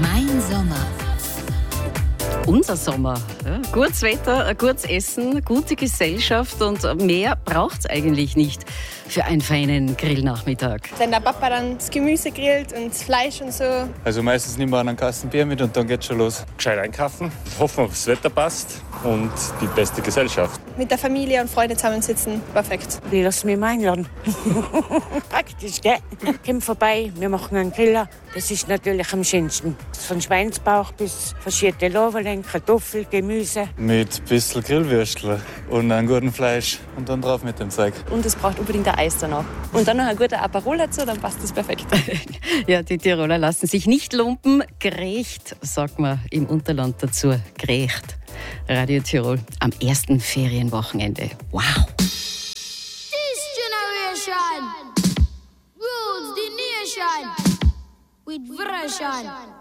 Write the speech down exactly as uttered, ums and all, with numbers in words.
Mein Sommer. Unser Sommer. Ja, gutes Wetter, ein gutes Essen, gute Gesellschaft und mehr braucht es eigentlich nicht für einen feinen Grillnachmittag. Wenn der Papa dann das Gemüse grillt und das Fleisch und so. Also meistens nehmen wir einen Kasten Bier mit und dann geht's schon los. Gescheit einkaufen, hoffen, dass das Wetter passt und die beste Gesellschaft. Mit der Familie und Freunden zusammensitzen, perfekt. Ich lasse mich mal einladen. Praktisch, gell? Komm vorbei, wir machen einen Griller. Das ist natürlich am schönsten. Von Schweinsbauch bis verschiedene Loverlen, Kartoffeln, Gemüse. Mit ein bisschen Grillwürstel und einem guten Fleisch und dann drauf mit dem Zeug. Und es braucht unbedingt ein Eis danach. Und dann noch ein guter Aperol dazu, dann passt das perfekt. Ja, die Tiroler lassen sich nicht lumpen. Gerecht, sagt man im Unterland dazu. Gerecht. Radio Tirol am ersten Ferienwochenende. Wow! This generation rules the nation with version.